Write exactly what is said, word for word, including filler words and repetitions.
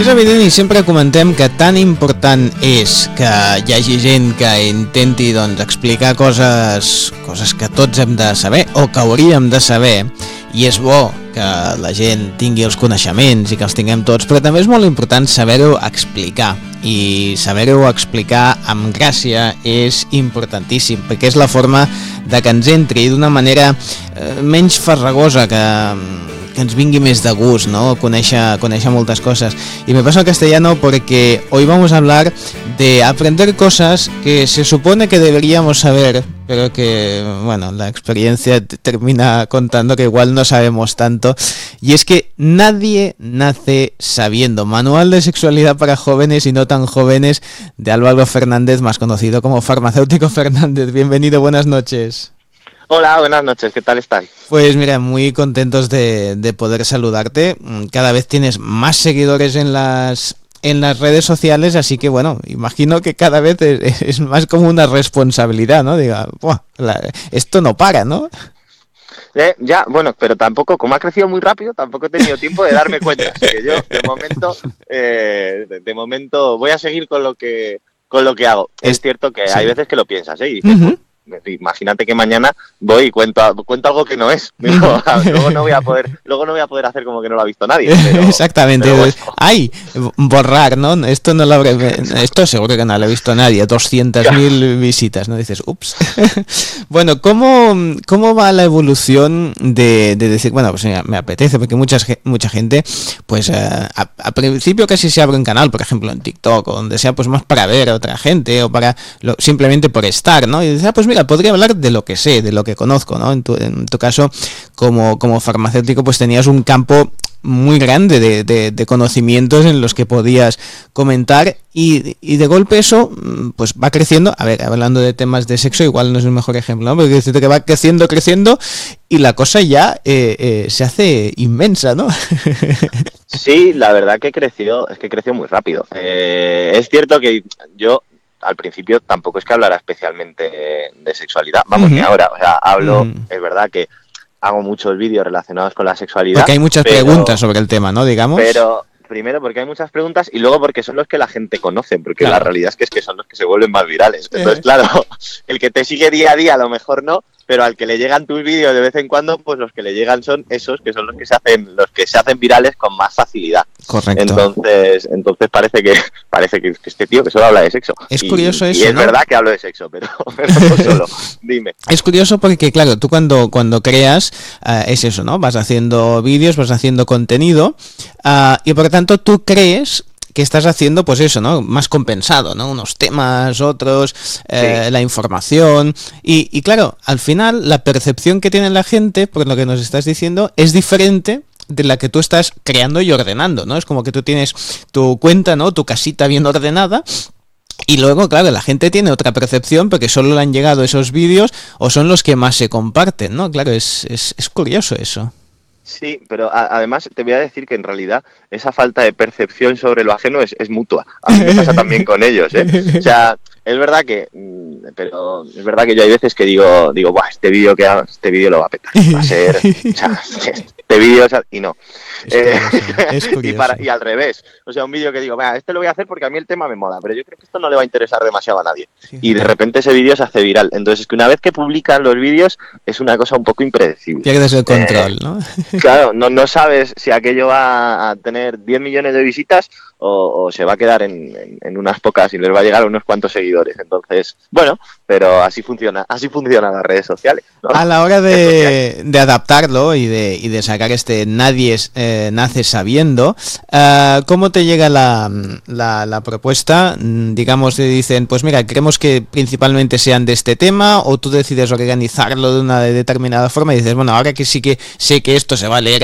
És evident i sempre comentem que tan important és que hi hagi gent que intenti doncs, explicar coses, coses que tots hem de saber o que hauríem de saber, i és bo que la gent tingui els coneixements i que els tinguem tots, però també és molt important saber-ho explicar, i saber-ho explicar amb gràcia és importantíssim, perquè és la forma de que ens entri d'una manera eh, menys farragosa, que... que ens vingui més de gust, ¿no? Conèixer, conèixer moltes cosas. Y me paso al castellano porque hoy vamos a hablar de aprender cosas que se supone que deberíamos saber, pero que, bueno, la experiencia termina contando que igual no sabemos tanto. Y es que nadie nace sabiendo. Manual de sexualidad para jóvenes y no tan jóvenes, de Álvaro Fernández, más conocido como Farmacéutico Fernández. Bienvenido, buenas noches. Hola, buenas noches, ¿qué tal estás? Pues mira, muy contentos de, de poder saludarte. Cada vez tienes más seguidores en las en las redes sociales, así que bueno, imagino que cada vez es, es más como una responsabilidad, ¿no? Diga, ¡buah! La, esto no para, ¿no? Eh, ya, bueno, pero tampoco, como ha crecido muy rápido, tampoco he tenido tiempo de darme cuenta. Así que yo, de momento, eh, de, de momento voy a seguir con lo que con lo que hago. Es, es cierto que sí. Hay veces que lo piensas, ¿eh? Y dices, uh-huh. Imagínate que mañana voy y cuento, cuento algo que no es. Digo, luego no voy a poder, luego no voy a poder hacer como que no lo ha visto nadie. Pero, exactamente. Pero bueno. Ay, borrar, ¿no? Esto no lo habré, esto seguro que no lo ha visto nadie. doscientas mil visitas, ¿no? Dices, ups. Bueno, ¿cómo, cómo va la evolución de, de decir, bueno, pues mira, me apetece, porque mucha, mucha gente, pues eh, a, a principio casi se abre un canal, por ejemplo, en TikTok o donde sea, pues más para ver a otra gente o para lo, simplemente por estar, ¿no? Y dices, ah, pues mira, podría hablar de lo que sé, de lo que conozco, ¿no? En tu, en tu caso, como, como farmacéutico, pues tenías un campo muy grande de, de, de conocimientos en los que podías comentar y, y de golpe eso pues va creciendo. A ver, hablando de temas de sexo, igual no es el mejor ejemplo, ¿no? Porque decirte que va creciendo, creciendo y la cosa ya eh, eh, se hace inmensa, ¿no? Sí, la verdad que creció, es que creció muy rápido. Eh, es cierto que yo al principio tampoco es que hablara especialmente de sexualidad, vamos, uh-huh. ni ahora, o sea, hablo, uh-huh. es verdad que hago muchos vídeos relacionados con la sexualidad. Porque hay muchas pero, preguntas sobre el tema, ¿no? Digamos. Pero primero porque hay muchas preguntas y luego porque son los que la gente conoce, porque claro. La realidad es que, es que son los que se vuelven más virales. Entonces, eh. claro, el que te sigue día a día a lo mejor no, pero al que le llegan tus vídeos de vez en cuando, pues los que le llegan son esos que son los que se hacen, los que se hacen virales con más facilidad. Correcto. Entonces, entonces parece que parece que este tío que solo habla de sexo. Es y, curioso eso, y es ¿no? verdad que hablo de sexo, pero, pero no solo. Dime. Es curioso porque, claro, tú cuando, cuando creas, uh, es eso, ¿no? Vas haciendo vídeos, vas haciendo contenido, uh, y por lo tanto tú crees que estás haciendo, pues eso, ¿no? Más compensado, ¿no? Unos temas, otros, eh, sí. La información. Y, y claro, al final la percepción que tiene la gente, por lo que nos estás diciendo, es diferente de la que tú estás creando y ordenando, ¿no? Es como que tú tienes tu cuenta, ¿no? Tu casita bien ordenada. Y luego, claro, la gente tiene otra percepción porque solo le han llegado esos vídeos o son los que más se comparten, ¿no? Claro, es, es, es curioso eso. Sí, pero a, además te voy a decir que en realidad esa falta de percepción sobre lo ajeno es, es mutua. A mí me pasa también con ellos, ¿eh? O sea, es verdad que, pero es verdad que yo hay veces que digo, digo, buah, este vídeo que hago, este vídeo lo va a petar, va a ser, o sea, este vídeo, o sea, y no. Es curioso, eh, es y, para, y al revés, o sea, un vídeo que digo, este lo voy a hacer porque a mí el tema me mola, pero yo creo que esto no le va a interesar demasiado a nadie. Sí, y de repente ese vídeo se hace viral. Entonces es que una vez que publican los vídeos es una cosa un poco impredecible. Pierdes el control, eh, ¿no? Claro, no, no sabes si aquello va a tener diez millones de visitas o, o se va a quedar en, en, en unas pocas y les va a llegar a unos cuantos seguidores. Entonces, bueno, pero así funciona, así funcionan las redes sociales, ¿no? A la hora de, de adaptarlo y de, y de sacar este nadie eh, nace sabiendo, uh, ¿cómo te llega la, la, la propuesta? Digamos, te dicen, pues mira, queremos que principalmente sean de este tema, o tú decides organizarlo de una determinada forma y dices, bueno, ahora que sí que sé que esto se va a leer